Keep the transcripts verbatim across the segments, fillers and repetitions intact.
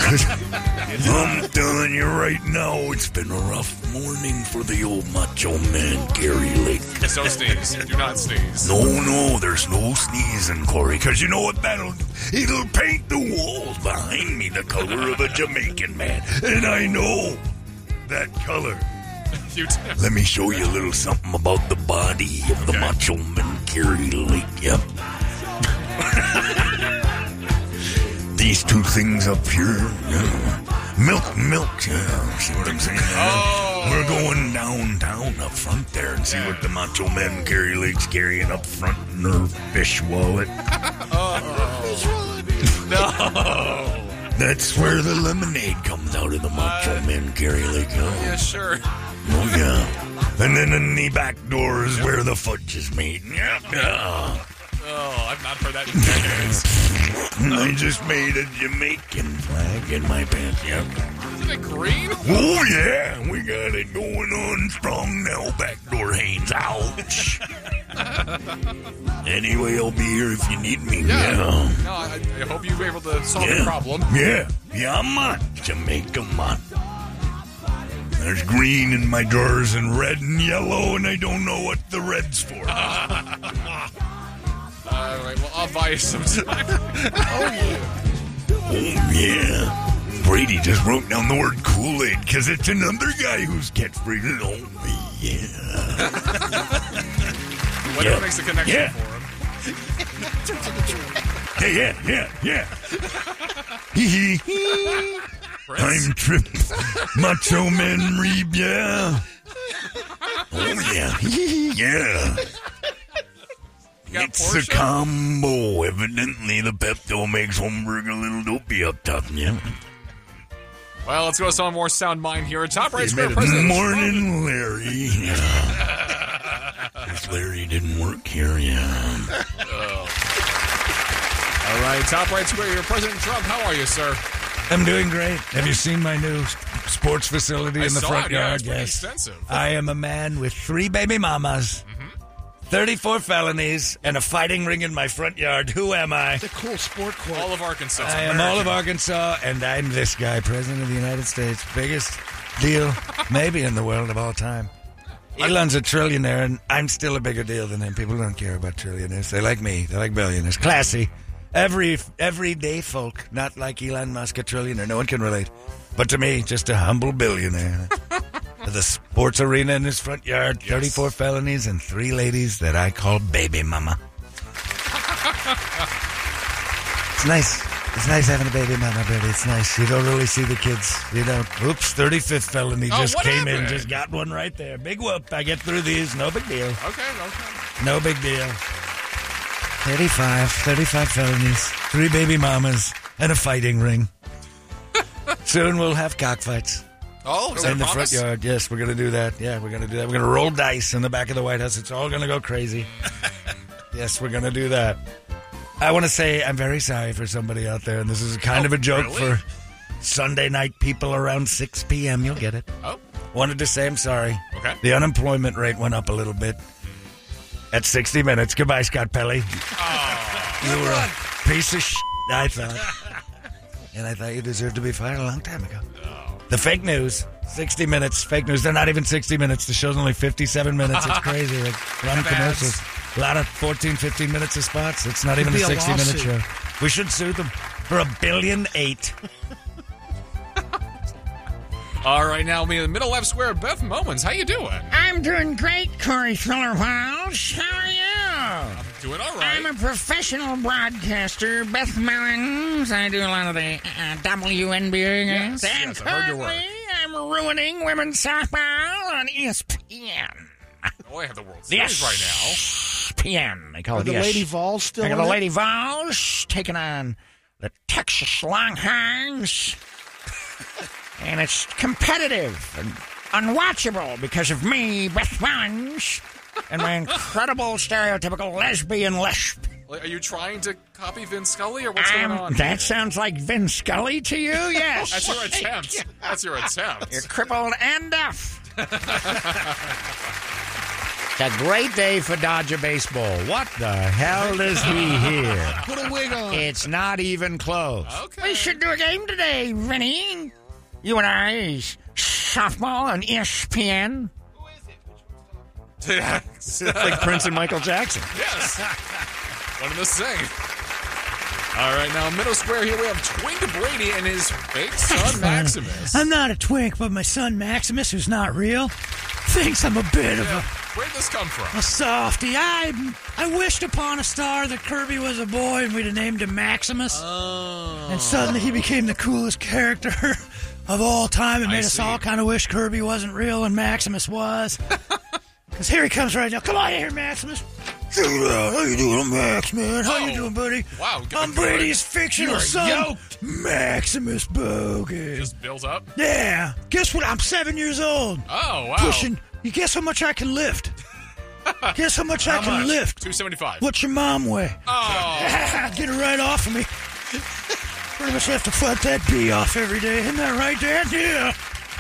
I'm telling you right now, it's been a rough morning for the old macho man, Gary Lake. So sneeze. Do not sneeze. No, no, there's no sneezing, Corey, because you know what that'll do? It'll paint the walls behind me the color of a Jamaican man, and I know that color. You too. Let me show you a little something about the body of the Okay. macho man, Gary Lake. Yep. These two things up here, yeah. milk, milk, yeah. See what I'm saying? Oh. We're going downtown up front there and see Yeah. what the macho man Gary Lake's carrying up front in her fish wallet. No. That's where the lemonade comes out of the macho Uh, man Gary Lake. Oh. Yeah, sure. Oh, yeah. And then in the back door is where the fudge is made. Yeah. yeah. Oh, I've not heard that in decades. I just made a Jamaican flag in my pants. Yep. Isn't it green? Oh, yeah. We got it going on strong now, backdoor Haynes. Ouch. Anyway, I'll be here if you need me. Yeah. Yeah. No, I, I hope you were able to solve Yeah. the problem. Yeah. Yeah, I'm on. Jamaica, man. There's green in my drawers and red and yellow, and I don't know what the red's for. All right, well, I'll buy you some time. Oh, yeah. Brady just wrote down the word Kool-Aid because it's another guy who's catchphrase. Oh, yeah. Whatever Yeah. makes the connection Yeah. for him. Yeah, yeah, yeah, yeah. Hee hee. Prince? I'm Trip. Macho Man Reeb, yeah. Oh, yeah. Yeah. You got It's Portia? a combo. Evidently, the Pepto makes Holmberg a little dopey up top. Yeah. Well, let's go to some more sound mind here. Top right You square made it. president. Morning, Larry. Yeah. If Larry didn't work here, yeah. All right, top right square here, President Trump. How are you, sir? I'm doing great. Have you seen my new s- sports facility I in the saw front it. Yeah, yard? it's pretty Yes. extensive. I am a man with three baby mamas, thirty-four felonies, and a fighting ring in my front yard. Who am I? The cool sport quote. All of Arkansas. I am all of Arkansas, and I'm this guy, President of the United States. Biggest deal maybe in the world of all time. Elon's a trillionaire, and I'm still a bigger deal than him. People don't care about trillionaires. They like me. They like billionaires. Classy. Every everyday folk, not like Elon Musk, a trillionaire. No one can relate. But to me, just a humble billionaire. The sports arena in his front yard, thirty-four felonies, and three ladies that I call baby mama. It's nice. It's nice having a baby mama, Brady. It's nice. You don't really see the kids. You don't. Oops, thirty-fifth felony Oh, just what came in. happened? Just got one right there. Big whoop. I get through these. No big deal. Okay, okay. No big deal. thirty-five. thirty-five felonies. Three baby mamas. And a fighting ring. Soon we'll have cockfights. Oh, is that In a the promise? front yard. Yes, we're going to do that. Yeah, we're going to do that. We're going to roll dice in the back of the White House. It's all going to go crazy. Yes, we're going to do that. I want to say I'm very sorry for somebody out there, and this is kind Oh, of a joke really? for Sunday night people around six p.m. You'll get it. Oh, Wanted to say I'm sorry. Okay. The unemployment rate went up a little bit at sixty minutes. Goodbye, Scott Pelley. You were a piece of shit, I thought. And I thought you deserved to be fired a long time ago. The fake news, sixty minutes, fake news. They're not even sixty minutes. The show's only fifty-seven minutes. It's crazy. They run commercials. A lot of fourteen, fifteen minutes of spots. It's not even a be a sixty-minute lawsuit. show. We should sue them for a billion eight. all right. Now, me in the middle left square, Beth Momens. How you doing? I'm doing great, Corey Thriller Walsh. How are you? Doing all right. I'm a professional broadcaster, Beth Mullins. I do a lot of the uh, W N B A games. Yes, and yes, I've heard your currently, I'm ruining women's softball on E S P N. Oh, I have the World Yes. Series right now. E S P N, they call Are it the yes. Lady Vols still I got in the it? Lady Vols taking on the Texas Longhorns. And it's competitive and unwatchable because of me, Beth Mullins, and my incredible stereotypical lesbian lisp. Like, are you trying to copy Vince Scully, or what's Um, going on? that sounds like Vin Scully to you? Yes. That's your attempt. That's your attempt. You're crippled and deaf. It's a great day for Dodger baseball. What the hell does he hear? Put a wig on. It's not even close. Okay. We should do a game today, Vinny. You and I, softball on E S P N. Yes. like Prince and Michael Jackson. Yes. One and the same. All right, now middle square here we have Twink Brady and his fake son Maximus. I'm not a twink, but my son Maximus, who's not real, thinks I'm a bit of Yeah. a, Where'd this come from? a softie. I I wished upon a star that Kirby was a boy and we'd have named him Maximus. Oh. And suddenly he became the coolest character of all time and I made us see. all kind of wish Kirby wasn't real and Maximus was. Because here he comes right now. Come on in here, Maximus. Hey, uh, how you doing, Max, man? How you Oh. doing, buddy? Wow, good- I'm good. Brady's fictional You're son, yoked. Maximus Bogan. Just built up? Yeah. Guess what? I'm seven years old. Oh, wow. Pushing. You guess how much I can lift? Guess how much I can lift? two seventy-five. What's your mom weigh? Oh. Get it right off of me. Pretty much have to fight that bee off every day. Isn't that right, Dad? Yeah.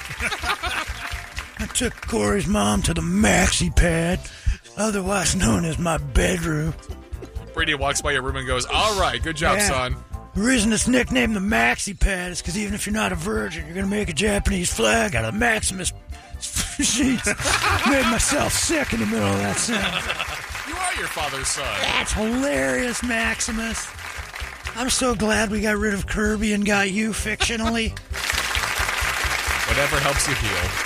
I took Corey's mom to the maxi pad, otherwise known as my bedroom. Brady walks by your room and goes, all right, good job, Yeah. son. The reason it's nicknamed the maxi pad is because even if you're not a virgin, you're going to make a Japanese flag out of Maximus sheets. Made myself sick in the middle of that sentence. You are your father's son. That's hilarious, Maximus. I'm so glad we got rid of Kirby and got you fictionally. Whatever helps you heal.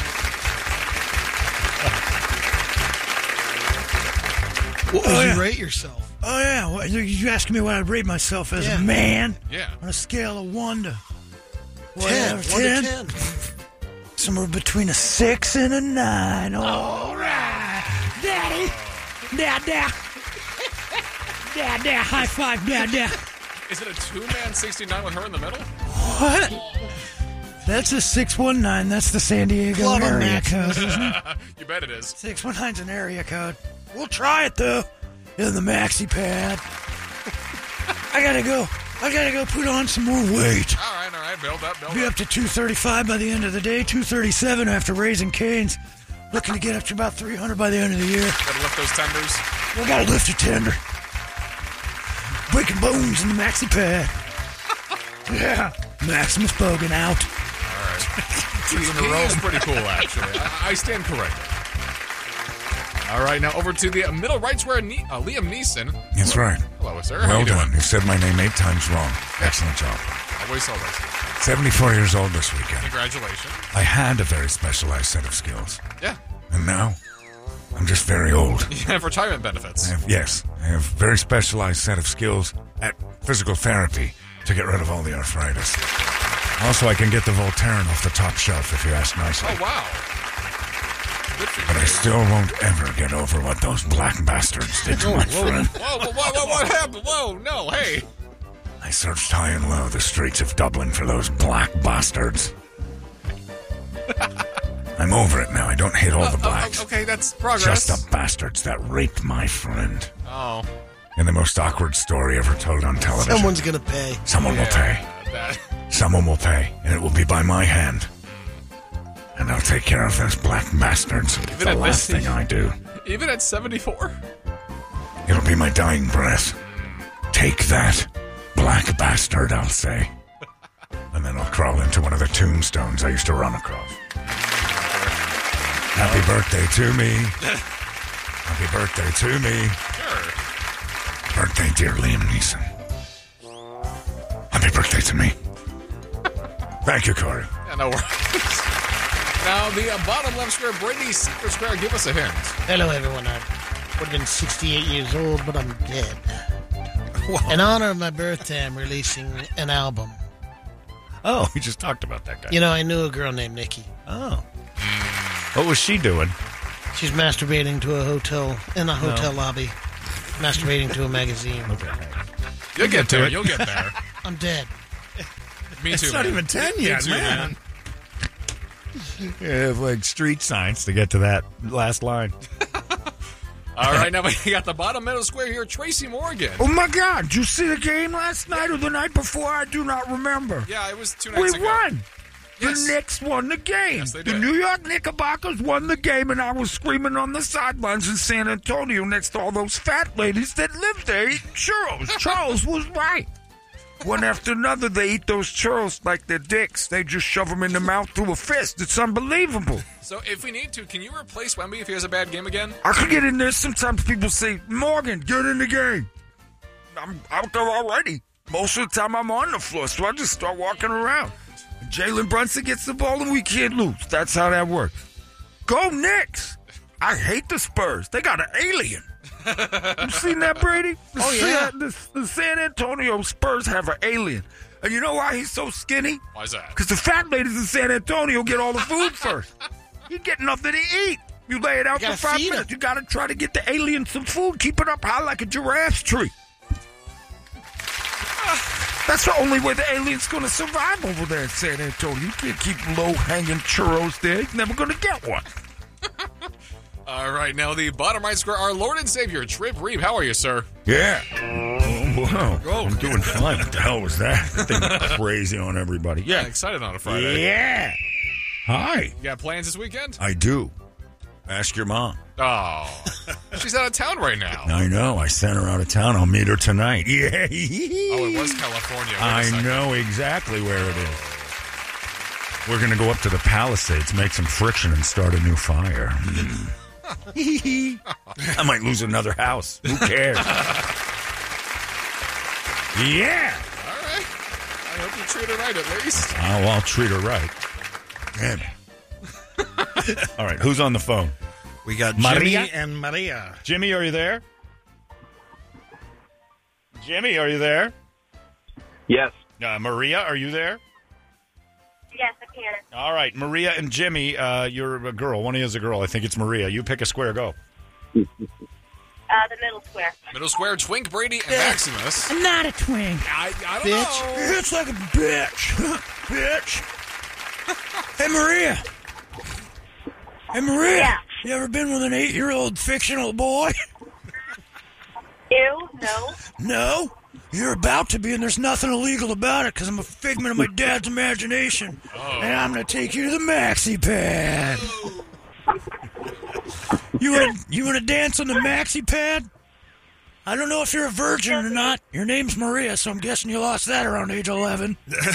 What Oh, would yeah. you rate yourself? Oh, yeah. Well, you- you asking me what I'd rate myself as Yeah. a man? Yeah. On a scale of one to... Ten. whatever, One to ten. Somewhere between a six and a nine. All right. Daddy. Dad, dad. Dad, dad. High five, dad, dad. Is it a two-man sixty-nine with her in the middle? What? That's a six one nine. That's the San Diego Club of area Maximus. code, isn't it? You bet it is. six one nine's an area code. We'll try it, though. In the maxi pad. I gotta go. I gotta go put on some more weight. All right, all right. Build up, build Be up. up to two thirty-five by the end of the day, two thirty-seven after Raising Cane's. Looking to get up to about three hundred by the end of the year. Gotta lift those tenders. We gotta lift a tender. Breaking bones in the maxi pad. Yeah. Maximus Bogan out. He is pretty cool, actually. I, I stand corrected. All right, now over to the middle right square, ne- uh, Liam Neeson. That's right. Hello, sir. How Well you doing? done. You said my name eight times wrong. Excellent job. Always, always. seventy-four years old this weekend. Congratulations. I had a very specialized set of skills. Yeah. And now, I'm just very old. You have retirement benefits. I have, yes, I have a very specialized set of skills at physical therapy to get rid of all the arthritis. Also, I can get the Voltaren off the top shelf if you ask nicely. Oh, wow. Good for But I you. still won't ever get over what those black bastards did to my friend. Whoa, whoa, whoa, whoa, what happened? Whoa, no, hey. I searched high and low the streets of Dublin for those black bastards. I'm over it now. I don't hate all the Oh, blacks. oh, okay, that's progress. Just the bastards that raped my friend. Oh. In the most awkward story ever told on television. Someone's gonna pay. Someone will pay. That, Someone will pay, and it will be by my hand. And I'll take care of those black bastards. Even the at last this- thing I do. even at seventy-four? It'll be my dying breath. Take that, black bastard, I'll say. And then I'll crawl into one of the tombstones I used to run across. Happy birthday to me. Happy birthday to me. Sure. Birthday, dear Liam Neeson. Happy birthday to me. Thank you, Corey. Yeah, no worries. Now, the uh, bottom left square, Brady's secret square, give us a hint. Hello, everyone. I would have been sixty-eight years old, but I'm dead. In honor of my birthday, I'm releasing an album. Oh, we just talked about that guy. You know, I knew a girl named Nikki. Oh. What was she doing? She's masturbating to a hotel, in a hotel lobby. Masturbating to a magazine. Okay. You'll get to there. it. You'll get there. I'm dead. Me too. It's not man. even ten Me yet, too, man. You have like street signs to get to that last line. All right, now we got the bottom middle square here, Tracy Morgan. Oh my God! Did you see the game last night or the night before? I do not remember. Yeah, it was two We nights ago. won. Yes. The Knicks won the game. Yes, they the did. New York Knickerbockers won the game, and I was screaming on the sidelines in San Antonio next to all those fat ladies that lived there eating churros. Charles was right. One after another, they eat those churros like they're dicks. They just shove them in the mouth through a fist. It's unbelievable. So if we need to, can you replace Wemby if he has a bad game again? I could get in there. Sometimes people say, Morgan, get in the game. I'm out there already. Most of the time I'm on the floor, so I just start walking around. Jalen Brunson gets the ball and we can't lose. That's how that works. Go Knicks. I hate the Spurs. They got an alien. You seen that, Brady? The Oh, yeah. San, the, the San Antonio Spurs have an alien. And you know why he's so skinny? Why is that? Because the fat ladies in San Antonio get all the food first. You get nothing to eat. You lay it out You for gotta five feed minutes. him. You got to try to get the alien some food. Keep it up high like a giraffe's tree. That's the only way the alien's going to survive over there in San Antonio. You can't keep low-hanging churros there. You're never going to get one. All right, now the bottom right square, our Lord and Savior, Trip Reeve. How are you, sir? Yeah. Oh, wow. I'm doing fine. What the hell was that? That thing went crazy on everybody. I'm Yeah. excited on a Friday. Yeah. Hi. You got plans this weekend? I do. Ask your mom. Oh, she's out of town right now. I know. I sent her out of town. I'll meet her tonight. Yeah. Oh, it was California. Wait a I second. know exactly where it is. We're going to go up to the Palisades, make some friction, and start a new fire. I might lose another house. Who cares? Yeah. All right. I hope you treat her right at least. Oh, I'll treat her right. Damn it. All right, who's on the phone? We got Maria? Jimmy and Maria. Jimmy, are you there? Jimmy, are you there? Yes. Uh, Maria, are you there? Yes, I can. All right, Maria and Jimmy, uh, you're a girl. One of you is a girl. I think it's Maria. You pick a square, go. Uh, the middle square. Middle square, Twink, Brady, and Maximus. I'm not a twink. I, I don't Bitch. know. It's like a bitch. Bitch. Hey, Maria. Hey, Maria. Yeah. You ever been with an eight-year-old fictional boy? Ew, no. No? You're about to be, and there's nothing illegal about it because I'm a figment of my dad's imagination. And I'm going to take you to the maxi pad. You want to you want to dance on the maxi pad? I don't know if you're a virgin or not. Your name's Maria, so I'm guessing you lost that around age eleven.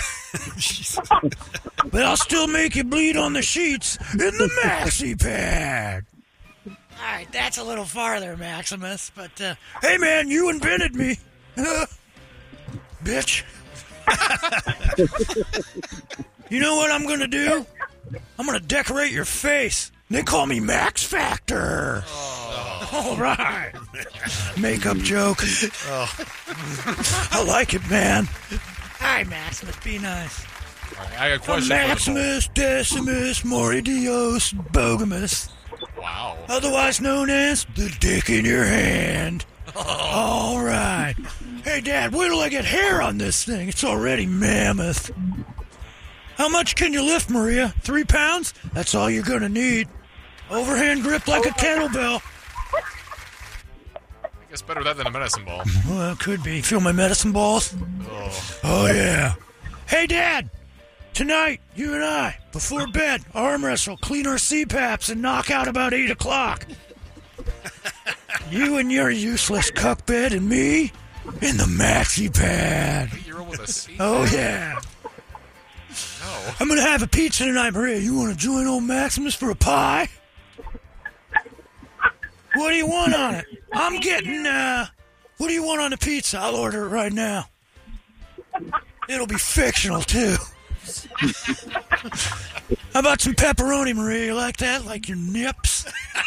But I'll still make you bleed on the sheets in the maxi pad. All right, that's a little farther, Maximus. But, uh, hey, man, you invented me. Bitch. You know what I'm going to do? I'm going to decorate your face. They call me Max Factor. Oh. All right. Makeup joke. Oh. I like it, man. Hi, Maximus. Be nice. All right, I got a I'm question for Maximus Decimus Moridios Bogamus, the poll. Wow. otherwise known as the dick in your hand. All right. Hey, Dad, wait till I get hair on this thing. It's already mammoth. How much can you lift, Maria? Three pounds? That's all you're going to need. Overhand grip like a kettlebell. I guess better that than a medicine ball. Well, it could be. Feel my medicine balls? Oh. Oh, yeah. Hey, Dad. Tonight, you and I, before bed, arm wrestle, clean our C PAPs, and knock out about eight o'clock. You and your useless cuck bed, and me in the maxi pad. Eight-year-old with a C. Oh, yeah. No. I'm going to have a pizza tonight, Maria. You want to join old Maximus for a pie? What do you want on it? I'm getting, uh, what do you want on the pizza? I'll order it right now. It'll be fictional, too. How about some pepperoni, Maria? You like that? Like your nips?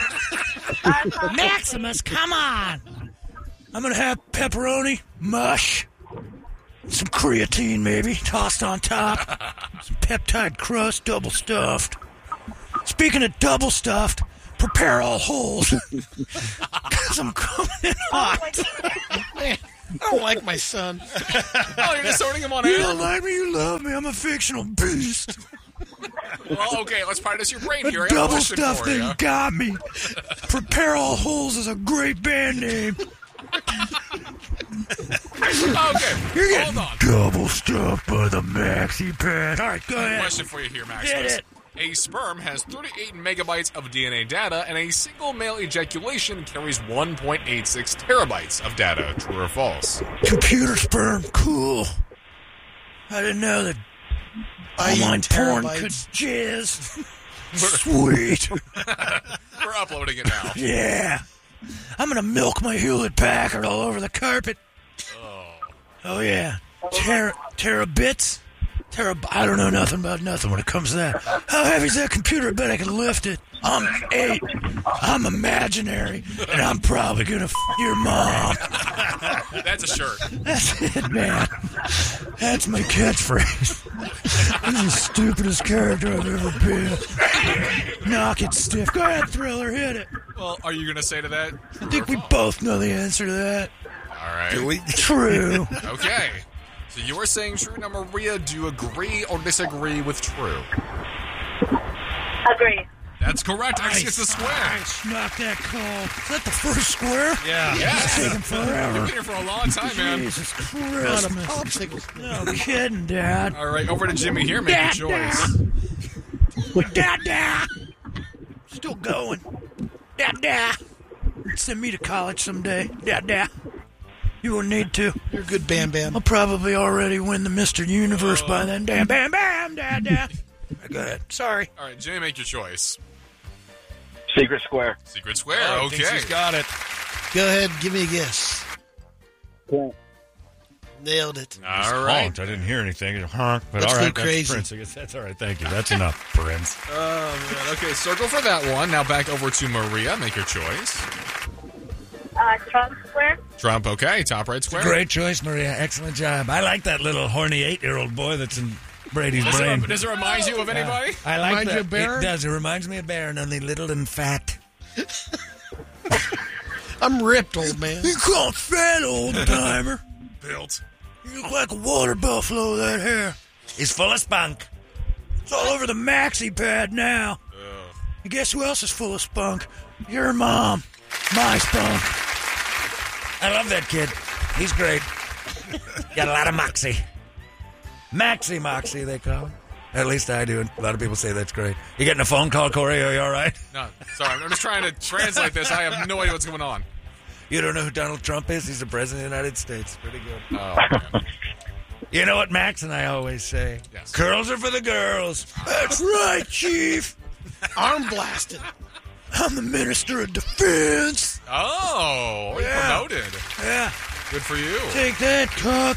Maximus, come on. I'm going to have pepperoni, mush, some creatine maybe, tossed on top, some peptide crust, double stuffed. Speaking of double stuffed, prepare all holes. Because I'm coming in hot. I don't like my son. Oh, you're just throwing him on You air? don't like me, you love me. I'm a fictional beast. Well, okay, let's practice your brain A here. I got a double question stuff for you. thing got me. Prepare all holes is a great band name. Okay, You're getting hold on. double stuffed by the maxi pad. All right, go ahead. Question for you here, Maximus. Get it. A sperm has thirty-eight megabytes of D N A data, and a single male ejaculation carries one point eight six terabytes of data. True or false? Computer sperm, cool. I didn't know that online porn terabytes. could jizz. Sweet. We're uploading it now. Yeah. I'm gonna milk my Hewlett Packard all over the carpet. Oh. Oh yeah. Tera, terabits? Terab- I don't know nothing about nothing when it comes to that. How heavy's that computer? I bet I can lift it. I'm eight. I'm imaginary. And I'm probably gonna f your mom. That's a shirt. That's it, man. That's my catchphrase. He's the stupidest character I've ever been. Knock it stiff. Go ahead, Thriller, hit it. Well, are you going to say to that? I think we both know the answer to that. All right. Do we? True. Okay. So you are saying true. Now, Maria, do you agree or disagree with true? Agree. That's correct. Actually, it's the square. Nice. Knock that call. Is that the first square? Yeah. Yes. Taking You've forever. been here for a long time, man. Jesus Not a Christmas. popsicle. No kidding, Dad. All right, over to Jimmy here. Make Dad, your choice. Dad, Dad. Still going. Dad, Dad. Send me to college someday. Dad, Dad. You won't need to. You're a good Bam Bam. I'll probably already win the Mister Universe by then. Bam, bam, bam, Dad, Dad. Go ahead. Sorry. All right, Jimmy, make your choice. Secret Square. Secret square. Oh, okay. thinks he's got it. Go ahead, give me a guess. Yeah. Nailed it. All right. Honked. I didn't hear anything. Honk, but Let's all go right, that's crazy. Prince. I guess that's all right. Thank you. That's enough, Prince. Oh, man. Okay, circle for that one. Now back over to Maria. Make your choice. Uh, Trump Square. Trump, okay. Top right square. Great choice, Maria. Excellent job. I like that little horny eight-year-old boy that's in Brady's Does brain. it, does it remind you of anybody? I like Remind that. you of Baron? It does. It reminds me of Baron, only little and fat. I'm ripped, old man. You call fat, old timer. Built. You look like a water buffalo, that hair. He's full of spunk. It's all over the maxi pad now. Ugh. And guess who else is full of spunk? Your mom. My spunk. I love that kid. He's great. Got a lot of moxie. Maxie moxie, they call him. At least I do. A lot of people say that's great. You getting a phone call, Corey? Are you all right? No, sorry. I'm just trying to translate this. I have no idea what's going on. You don't know who Donald Trump is? He's the president of the United States. Pretty good. Oh, man. You know what Max and I always say? Yes. Curls are for the girls. That's right, Chief. Arm blasted. I'm the Minister of Defense. Oh, you Yeah. promoted. Yeah, Good for you. take that, cuck.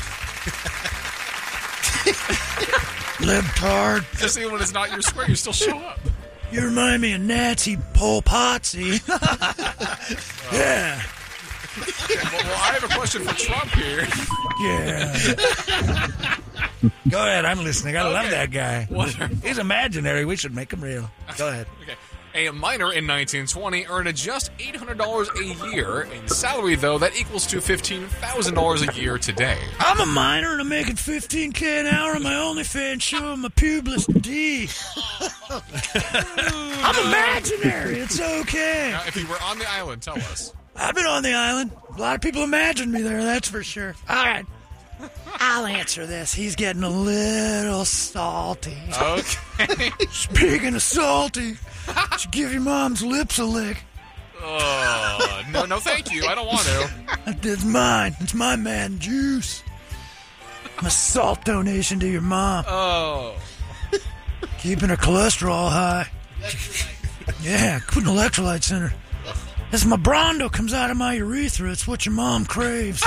Libtard. Just even when it's not your square, you still show up. You remind me of Nazi Pol Potsy. Yeah, Well, well, I have a question for Trump here. yeah. Go ahead. I'm listening. I love Okay. that guy. Wonderful. He's imaginary. We should make him real. Go ahead. Okay. A miner in nineteen twenty earned just eight hundred dollars a year. In salary, though, that equals to fifteen thousand dollars a year today. I'm a miner and I'm making fifteen K an hour on my OnlyFans showing my pubis D. I'm imaginary. It's okay. Now, if you were on the island, tell us. I've been on the island. A lot of people imagined me there, that's for sure. All right. I'll answer this. He's getting a little salty. Okay. Speaking of salty, should give your mom's lips a lick. Oh, no, no, thank you. I don't want to. It's mine. It's my man juice. My salt donation to your mom. Oh. Keeping her cholesterol high. Yeah, putting electrolytes in her. As my Brondo comes out of my urethra, it's what your mom craves.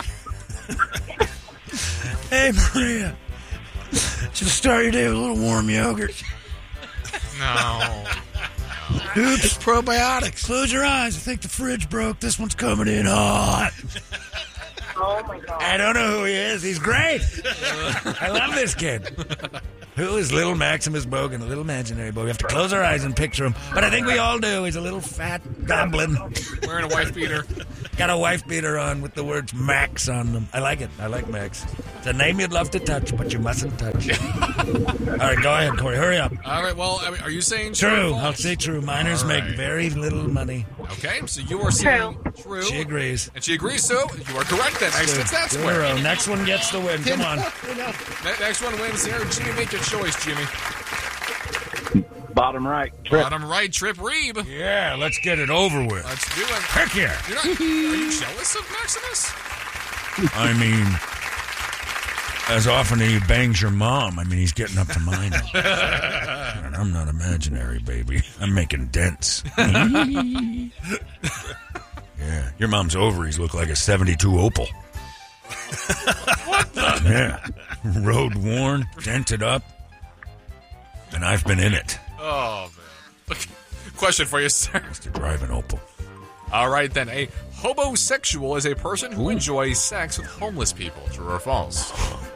Hey, Maria. Should start your day with a little warm yogurt. No. Oops, probiotics. Close your eyes. I think the fridge broke. This one's coming in hot. Oh my god. I don't know who he is. He's great. I love this kid. Who is little Maximus Bogan? A little imaginary boy. We have to close our eyes and picture him. But I think we all do. He's a little fat goblin. Wearing a wife beater. Got a wife beater on with the words Max on them. I like it. I like Max. It's a name you'd love to touch, but you mustn't touch. All right, go ahead, Corey. Hurry up. All right, well, I mean, are you saying true? or True. false? I'll say true. Miners All make right. very little money. Okay, so you are saying true. She agrees. And she agrees, so you are correct then. Next, it's that square. Zero. Next one gets the win. Come on. Ne- Next one wins here. Jimmy, make your choice, Jimmy. Bottom right. Trip. Bottom right, Trip Reeb. Yeah, let's get it over with. Let's do it. Heck yeah. You're not, are you jealous of Maximus? I mean, as often as he bangs your mom, I mean, he's getting up to mine. And I'm not imaginary, baby. I'm making dents. Yeah. Your mom's ovaries look like a seventy-two Opel. What the? Yeah. Road worn, dented up, and I've been in it. Oh, man. Question for you, sir. To drive an Opel. All right, then. A hobosexual is a person who enjoys sex with homeless people. True or false?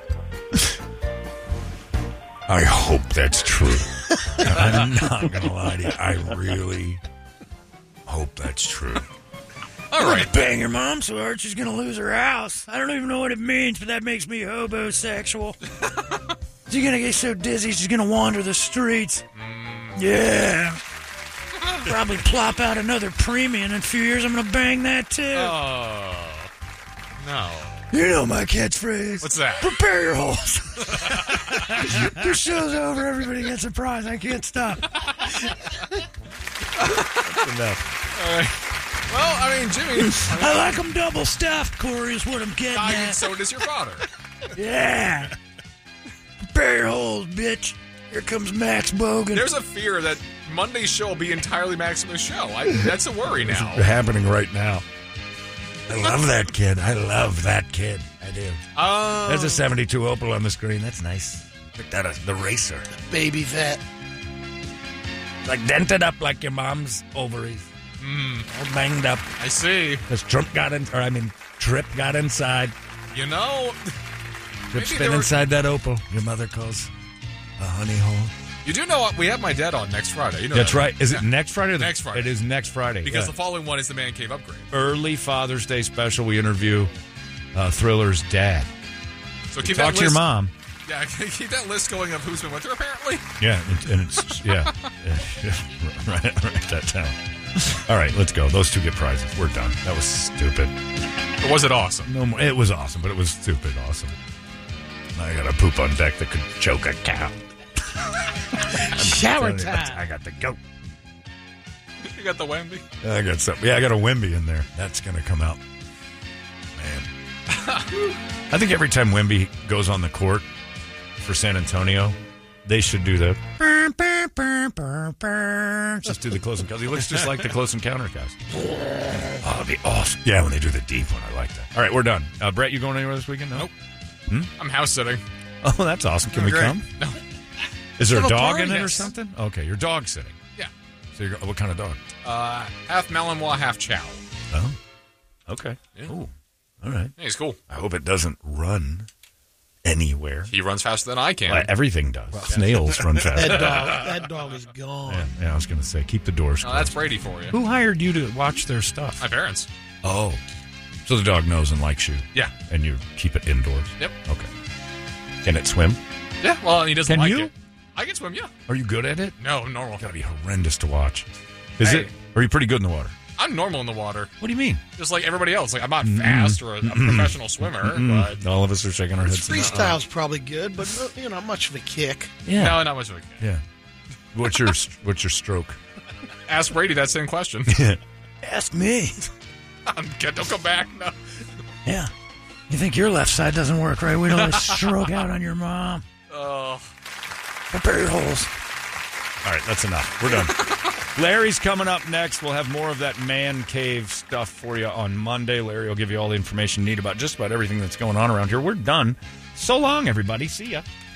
I hope that's true. I'm not going to lie to you. I really hope that's true. All right. Bang your mom so hard she's going to lose her house. I don't even know what it means, but that makes me hobosexual. She's going to get so dizzy she's going to wander the streets. Mm. Yeah. Probably plop out another premium in a few years. I'm going to bang that too. Oh, no. You know my catchphrase. What's that? Prepare your holes. Your show's over. Everybody gets a prize. I can't stop. That's enough. All right. Well, I mean, Jimmy. I like them double stuffed, Corey, is what I'm getting I mean, at. so does your father. Yeah. Prepare your holes, bitch. Here comes Max Bogan. There's a fear that Monday's show will be entirely Maximus' show. I, that's a worry now. Happening right now. I love that kid. I love that kid. I do. Um, There's a seventy-two Opel on the screen. That's nice. Look at that, the racer. Baby vet. Like dented up like your mom's ovaries. Mm, All banged up. I see. Because Trump got in, or I mean, Trip got inside. You know, Trip's maybe been there were- inside that Opel. Your mother calls a honey hole. you do know what? We have my dad on next Friday. You know That's that, right. Is Yeah. it next Friday? Or the, Next Friday. It is next Friday. Because Yeah. the following one is the Man Cave Upgrade. Early Father's Day special. We interview uh, Thriller's dad. So keep Talk that to your list- mom. Yeah, keep that list going of who's been with her, apparently. Yeah, and, and it's yeah, yeah, right, right that down. All right, let's go. Those two get prizes. We're done. That was stupid. Or was it awesome? No more. It was awesome, but it was stupid awesome. I got a poop on deck that could choke a cow. Shower Telling you, time. I got the goat. You got the Wemby? I got something. Yeah, I got a Wimby in there. That's going to come out. Man. I think every time Wemby goes on the court for San Antonio, they should do the just do the close encounter. He looks just like the close encounter guys. Oh, that'd be awesome. Yeah, when they do the deep one, I like that. All right, we're done. Uh, Brett, you going anywhere this weekend? No. Nope. I'm house sitting. Oh, that's awesome. Can we Great. come? No. Is there a Have a dog party? in it or Yes. something? Okay, you're dog sitting. Yeah. So you're what kind of dog? Uh, half Malinois, half Chow. Oh, okay. Yeah. Ooh, all right. Hey, he's cool. I hope it doesn't run anywhere. He runs faster than I can. Well, everything does. Snails run fast. That dog, that dog is gone. Yeah, yeah, I was going to say, keep the doors Oh, closed. that's Brady for you. Who hired you to watch their stuff? My parents. Oh, so the dog knows and likes you. Yeah. And you keep it indoors. Yep. Okay. Can it swim? Yeah, well, he doesn't Can like you? it. I can swim, yeah. Are you good at it? No, normal. Gotta be horrendous to watch. Is Hey. it? Are you pretty good in the water? I'm normal in the water. What do you mean? Just like everybody else. Like, I'm not fast or a, a professional swimmer, but... All of us are shaking our heads. Freestyle's probably good, but uh, you know, not much of a kick. Yeah. No, not much of a kid. Yeah. What's your What's your stroke? Ask Brady that same question. Ask me. Don't come back. No. Yeah. You think your left side doesn't work right? We don't stroke out on your mom. Oh. Prepare your holes. All right, that's enough. We're done. Larry's coming up next. We'll have more of that man cave stuff for you on Monday. Larry will give you all the information you need about just about everything that's going on around here. We're done. So long, everybody. See ya.